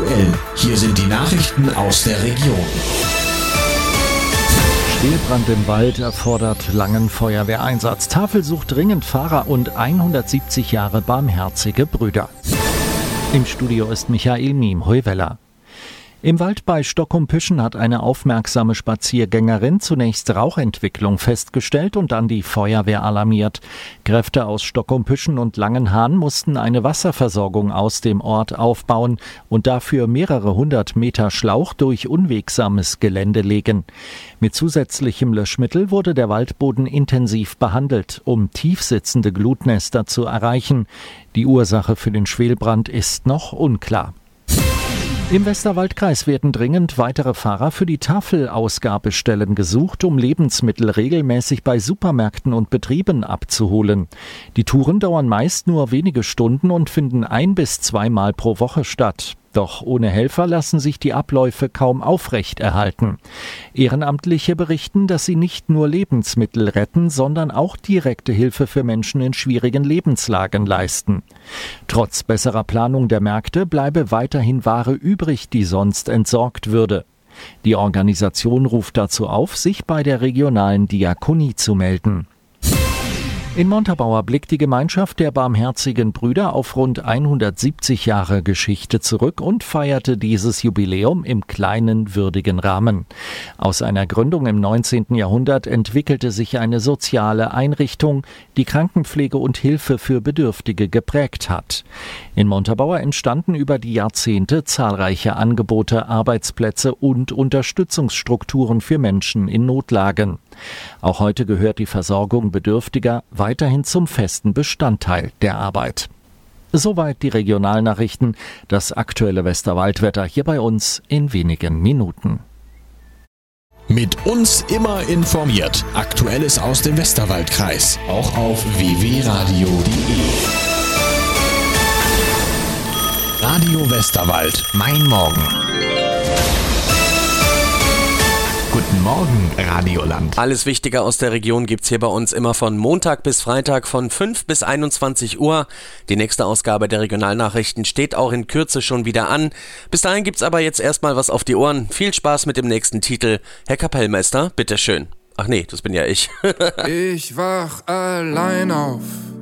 aktuell. Hier sind die Nachrichten aus der Region. Schwelbrand im Wald erfordert langen Feuerwehreinsatz. Tafel sucht dringend Fahrer und 170 Jahre barmherzige Brüder. Im Studio ist Michael Miem-Heuweller. Im Wald bei Stockholm-Püschen hat eine aufmerksame Spaziergängerin zunächst Rauchentwicklung festgestellt und dann die Feuerwehr alarmiert. Kräfte aus Stockholm-Püschen und Langenhahn mussten eine Wasserversorgung aus dem Ort aufbauen und dafür mehrere 100 Meter Schlauch durch unwegsames Gelände legen. Mit zusätzlichem Löschmittel wurde der Waldboden intensiv behandelt, um tiefsitzende Glutnester zu erreichen. Die Ursache für den Schwelbrand ist noch unklar. Im Westerwaldkreis werden dringend weitere Fahrer für die Tafelausgabestellen gesucht, um Lebensmittel regelmäßig bei Supermärkten und Betrieben abzuholen. Die Touren dauern meist nur wenige Stunden und finden 1- bis 2-mal pro Woche statt. Doch ohne Helfer lassen sich die Abläufe kaum aufrechterhalten. Ehrenamtliche berichten, dass sie nicht nur Lebensmittel retten, sondern auch direkte Hilfe für Menschen in schwierigen Lebenslagen leisten. Trotz besserer Planung der Märkte bleibe weiterhin Ware übrig, die sonst entsorgt würde. Die Organisation ruft dazu auf, sich bei der regionalen Diakonie zu melden. In Montabaur blickt die Gemeinschaft der barmherzigen Brüder auf rund 170 Jahre Geschichte zurück und feierte dieses Jubiläum im kleinen, würdigen Rahmen. Aus einer Gründung im 19. Jahrhundert entwickelte sich eine soziale Einrichtung, die Krankenpflege und Hilfe für Bedürftige geprägt hat. In Montabaur entstanden über die Jahrzehnte zahlreiche Angebote, Arbeitsplätze und Unterstützungsstrukturen für Menschen in Notlagen. Auch heute gehört die Versorgung Bedürftiger weiterhin zum festen Bestandteil der Arbeit. Soweit die Regionalnachrichten, das aktuelle Westerwaldwetter hier bei uns in wenigen Minuten. Mit uns immer informiert. Aktuelles aus dem Westerwaldkreis. Auch auf www.radio.de. Radio Westerwald. Mein Morgen. Guten Morgen, Radioland. Alles Wichtige aus der Region gibt's hier bei uns immer von Montag bis Freitag von 5 bis 21 Uhr. Die nächste Ausgabe der Regionalnachrichten steht auch in Kürze schon wieder an. Bis dahin gibt's aber jetzt erstmal was auf die Ohren. Viel Spaß mit dem nächsten Titel. Herr Kapellmeister, bitteschön. Ach nee, das bin ja ich. Ich wach allein auf